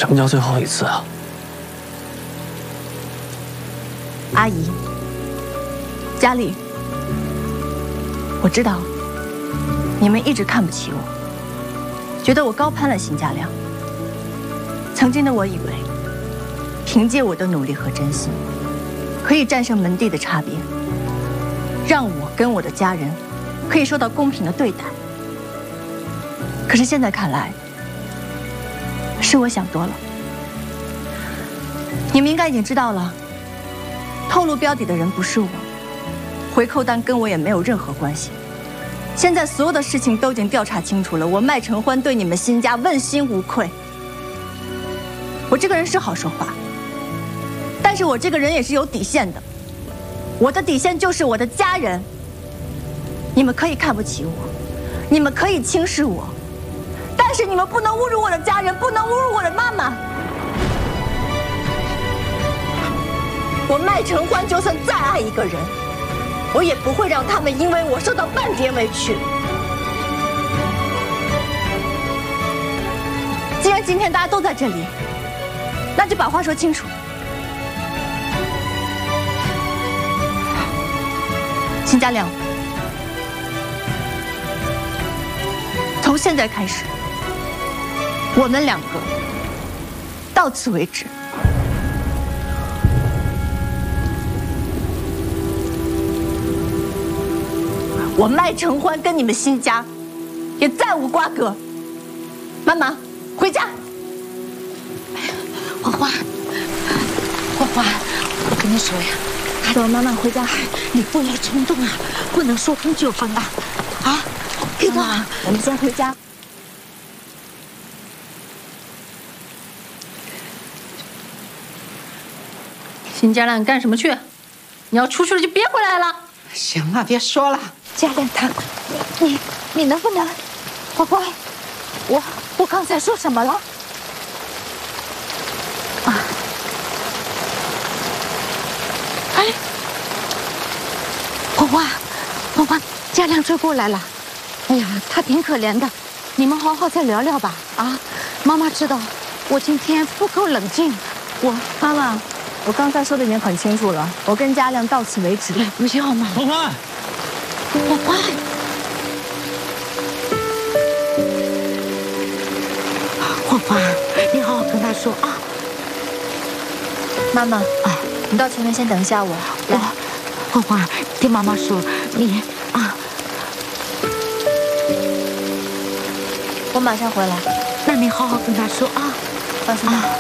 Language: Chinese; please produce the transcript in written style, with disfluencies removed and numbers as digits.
什么叫最后一次啊？ 阿姨，佳丽，我知道你们一直看不起我，觉得我高攀了辛家亮。曾经的我以为，凭借我的努力和真心，可以战胜门第的差别，让我跟我的家人可以受到公平的对待。可是现在看来，是我想多了。你们应该已经知道了，透露标底的人不是我，回扣单跟我也没有任何关系。现在所有的事情都已经调查清楚了，我麦承欢对你们辛家问心无愧。我这个人是好说话，但是我这个人也是有底线的。我的底线就是我的家人。你们可以看不起我，你们可以轻视我，但是你们不能侮辱我的家人，不能侮辱我的妈妈。我麦承欢就算再爱一个人，我也不会让他们因为我受到半点委屈。既然今天大家都在这里，那就把话说清楚。辛家亮，从现在开始，我们两个到此为止。我麦承欢跟你们辛家也再无瓜葛。妈妈，回家。 欢欢，欢欢，我跟你说呀， 走，妈妈回家。 你不要冲动啊，不能说分就分啊！啊，给我， 我们先回家。 辛家亮，你干什么去？你要出去了就别回来了。 行了，别说了。家亮他，你能不能，欢欢，我刚才说什么了？啊！哎，欢欢，家亮追过来了。哎呀，他挺可怜的，你们好好再聊聊吧。啊，妈妈知道我今天不够冷静。 妈妈，我刚才说的已经很清楚了，我跟家亮到此为止。 不要嘛， 欢欢， 欢欢。欢欢，你好好跟他说啊。 妈妈，你到前面先等一下我。来， 欢欢，听妈妈说，你啊， 我马上回来。 那你好好跟他说啊。 放心吧。